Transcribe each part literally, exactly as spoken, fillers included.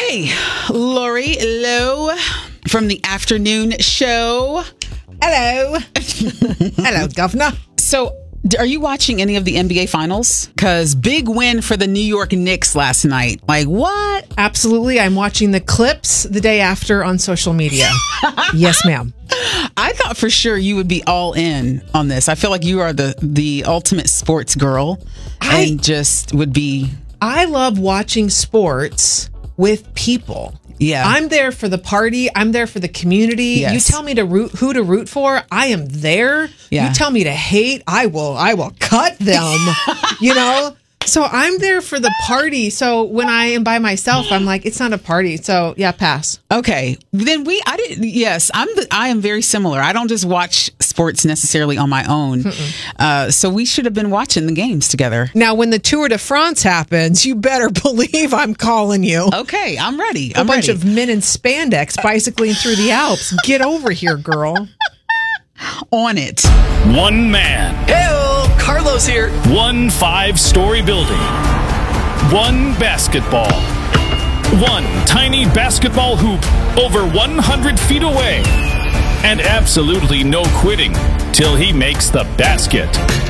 Hey, Lori Lowe from the afternoon show. Hello. Hello, Governor. So, are you watching any of the N B A Finals? Because big win for the New York Knicks last night. Like, what? Absolutely. I'm watching the clips the day after on social media. Yes, ma'am. I thought for sure you would be all in on this. I feel like you are the, the ultimate sports girl I, and just would be... I love watching sports with people. Yeah. I'm there for the party. I'm there for the community. Yes. You tell me to root who to root for, I am there. Yeah. You tell me to hate, I will I will cut them. You know? So I'm there for the party. So when I am by myself, I'm like, it's not a party. So yeah, pass. Okay. Then we I didn't yes, I'm the, I am very similar. I don't just watch sports necessarily on my own. Uh, so we should have been watching the games together. Now when the Tour de France happens, you better believe I'm calling you. Okay, I'm ready. A I'm bunch ready. of men in spandex bicycling through the Alps. Get over here, girl. On it. One man. Hey-o, Carlos here. One five-story building. One basketball. One tiny basketball hoop over one hundred feet away. And absolutely no quitting till he makes the basket.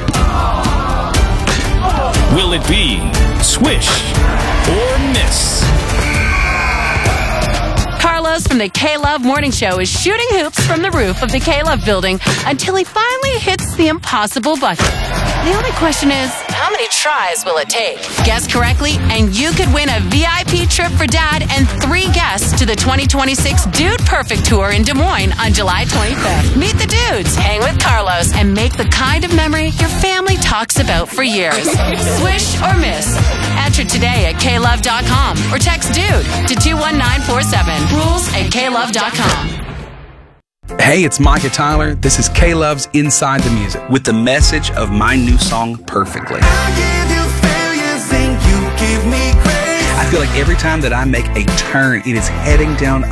Will it be swish or miss? Carlos from the K-Love Morning Show is shooting hoops from the roof of the K-Love building until he finally hits the impossible bucket. The only question is, how many tries will it take? Guess correctly, and you could win a V I P trip for Dad and three guests to the twenty twenty-six Dude Perfect Tour in Des Moines on July twenty-fifth. Meet the dudes, hang with Carlos, and make the kind of memory your family talks about for years. Swish or miss? Enter today at K love dot com or text DUDE to two one nine four seven. Rules at K love dot com. Hey, it's Micah Tyler. This is K-Love's Inside the Music with the message of my new song, Perfectly. I feel like every time that I make a turn, it is heading down